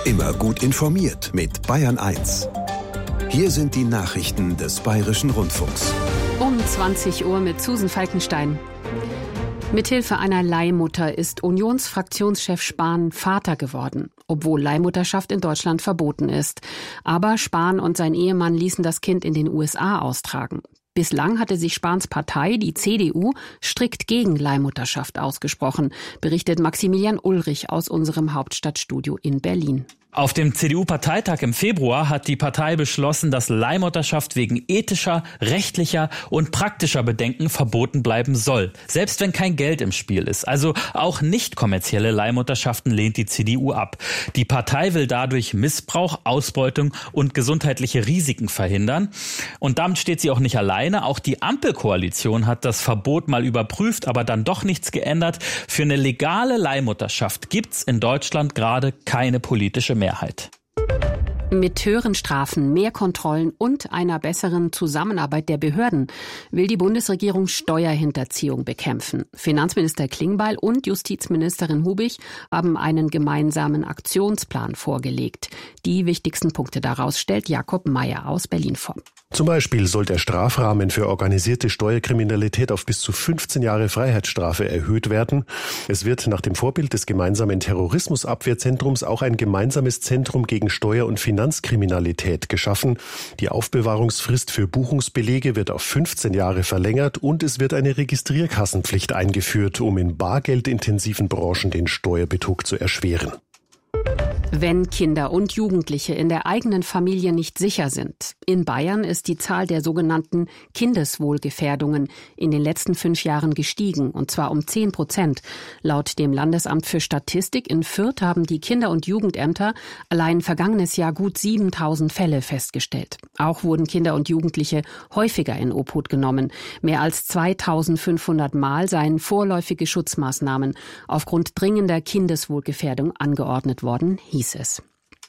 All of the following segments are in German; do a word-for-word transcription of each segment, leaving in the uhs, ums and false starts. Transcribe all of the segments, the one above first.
Immer gut informiert mit Bayern eins. Hier sind die Nachrichten des Bayerischen Rundfunks. Um zwanzig Uhr mit Susan Falkenstein. Mithilfe einer Leihmutter ist Unionsfraktionschef Spahn Vater geworden, obwohl Leihmutterschaft in Deutschland verboten ist. Aber Spahn und sein Ehemann ließen das Kind in den U S A austragen. Bislang hatte sich Spahns Partei, die C D U, strikt gegen Leihmutterschaft ausgesprochen, berichtet Maximilian Ulrich aus unserem Hauptstadtstudio in Berlin. Auf dem C D U-Parteitag im Februar hat die Partei beschlossen, dass Leihmutterschaft wegen ethischer, rechtlicher und praktischer Bedenken verboten bleiben soll. Selbst wenn kein Geld im Spiel ist. Also auch nicht kommerzielle Leihmutterschaften lehnt die C D U ab. Die Partei will dadurch Missbrauch, Ausbeutung und gesundheitliche Risiken verhindern. Und damit steht sie auch nicht alleine. Auch die Ampelkoalition hat das Verbot mal überprüft, aber dann doch nichts geändert. Für eine legale Leihmutterschaft gibt's in Deutschland gerade keine politische Mehrheit. Mit höheren Strafen, mehr Kontrollen und einer besseren Zusammenarbeit der Behörden will die Bundesregierung Steuerhinterziehung bekämpfen. Finanzminister Klingbeil und Justizministerin Hubig haben einen gemeinsamen Aktionsplan vorgelegt. Die wichtigsten Punkte daraus stellt Jakob Mayer aus Berlin vor. Zum Beispiel soll der Strafrahmen für organisierte Steuerkriminalität auf bis zu fünfzehn Jahre Freiheitsstrafe erhöht werden. Es wird nach dem Vorbild des gemeinsamen Terrorismusabwehrzentrums auch ein gemeinsames Zentrum gegen Steuer- und Finanzkriminalität geschaffen. Die Aufbewahrungsfrist für Buchungsbelege wird auf fünfzehn Jahre verlängert und es wird eine Registrierkassenpflicht eingeführt, um in bargeldintensiven Branchen den Steuerbetrug zu erschweren. Wenn Kinder und Jugendliche in der eigenen Familie nicht sicher sind. In Bayern ist die Zahl der sogenannten Kindeswohlgefährdungen in den letzten fünf Jahren gestiegen, und zwar um zehn Prozent. Laut dem Landesamt für Statistik in Fürth haben die Kinder- und Jugendämter allein vergangenes Jahr gut siebentausend Fälle festgestellt. Auch wurden Kinder und Jugendliche häufiger in Obhut genommen. Mehr als zweitausendfünfhundert Mal seien vorläufige Schutzmaßnahmen aufgrund dringender Kindeswohlgefährdung angeordnet worden, hieß es.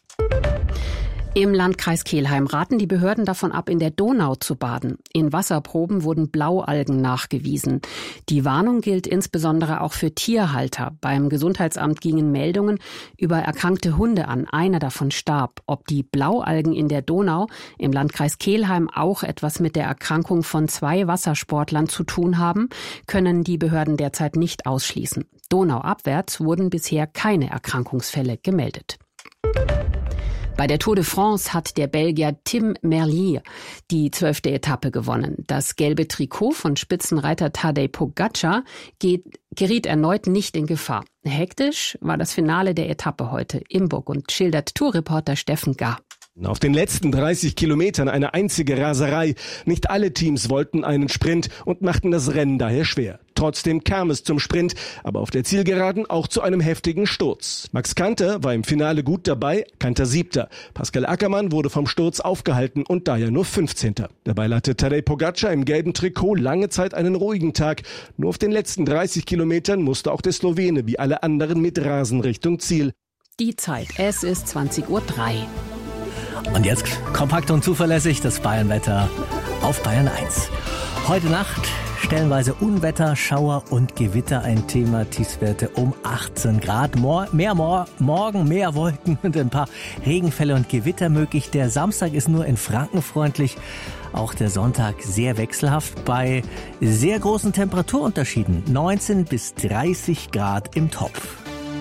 Im Landkreis Kelheim raten die Behörden davon ab, in der Donau zu baden. In Wasserproben wurden Blaualgen nachgewiesen. Die Warnung gilt insbesondere auch für Tierhalter. Beim Gesundheitsamt gingen Meldungen über erkrankte Hunde an. Einer davon starb. Ob die Blaualgen in der Donau im Landkreis Kelheim auch etwas mit der Erkrankung von zwei Wassersportlern zu tun haben, können die Behörden derzeit nicht ausschließen. Donauabwärts wurden bisher keine Erkrankungsfälle gemeldet. Bei der Tour de France hat der Belgier Tim Merlier die zwölfte Etappe gewonnen. Das gelbe Trikot von Spitzenreiter Tadej Pogačar geht, geriet erneut nicht in Gefahr. Hektisch war das Finale der Etappe heute im Burgund, schildert Tourreporter Steffen Gar. Auf den letzten dreißig Kilometern eine einzige Raserei. Nicht alle Teams wollten einen Sprint und machten das Rennen daher schwer. Trotzdem kam es zum Sprint, aber auf der Zielgeraden auch zu einem heftigen Sturz. Max Kanter war im Finale gut dabei, Kanter Siebter. Pascal Ackermann wurde vom Sturz aufgehalten und daher nur fünfzehnter. Dabei hatte Tadej Pogačar im gelben Trikot lange Zeit einen ruhigen Tag. Nur auf den letzten dreißig Kilometern musste auch der Slowene wie alle anderen mit Rasen Richtung Ziel. Die Zeit, es ist zwanzig Uhr drei. Und jetzt kompakt und zuverlässig das Bayernwetter auf Bayern eins. Heute Nacht stellenweise Unwetter, Schauer und Gewitter ein Thema. Tiefstwerte um achtzehn Grad. Mor- mehr Mor- Morgen mehr Wolken und ein paar Regenfälle und Gewitter möglich. Der Samstag ist nur in Franken freundlich. Auch der Sonntag sehr wechselhaft bei sehr großen Temperaturunterschieden. neunzehn bis dreißig Grad im Topf.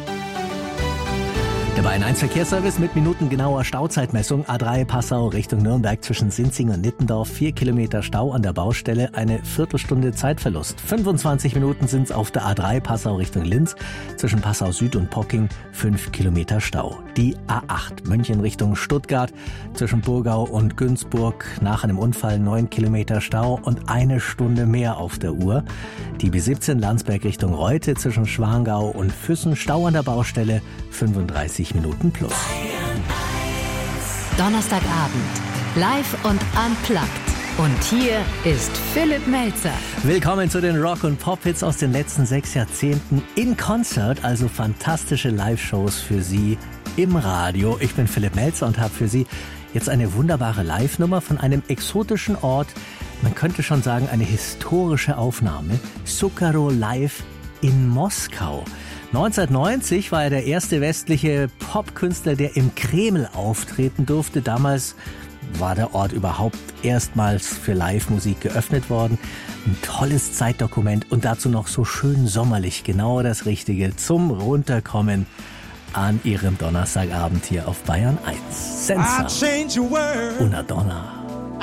Der Bayern eins Verkehrsservice mit minutengenauer Stauzeitmessung. A drei Passau Richtung Nürnberg zwischen Sinzing und Nittendorf. Vier Kilometer Stau an der Baustelle, eine Viertelstunde Zeitverlust. fünfundzwanzig Minuten sind es auf der A drei Passau Richtung Linz. Zwischen Passau Süd und Pocking fünf Kilometer Stau. Die A acht München Richtung Stuttgart zwischen Burgau und Günzburg. Nach einem Unfall neun Kilometer Stau und eine Stunde mehr auf der Uhr. Die B siebzehn Landsberg Richtung Reute zwischen Schwangau und Füssen. Stau an der Baustelle fünfunddreißig Minuten plus. Donnerstagabend, live und unplugged. Und hier ist Philipp Melzer. Willkommen zu den Rock- und Pop-Hits aus den letzten sechs Jahrzehnten in Konzert, also fantastische Live-Shows für Sie im Radio. Ich bin Philipp Melzer und habe für Sie jetzt eine wunderbare Live-Nummer von einem exotischen Ort. Man könnte schon sagen, eine historische Aufnahme. Zucchero Live in Moskau. neunzehnhundertneunzig war er der erste westliche Popkünstler, der im Kreml auftreten durfte. Damals war der Ort überhaupt erstmals für Live-Musik geöffnet worden. Ein tolles Zeitdokument und dazu noch so schön sommerlich, genau das Richtige zum Runterkommen an Ihrem Donnerstagabend hier auf Bayern eins. Senza una donna.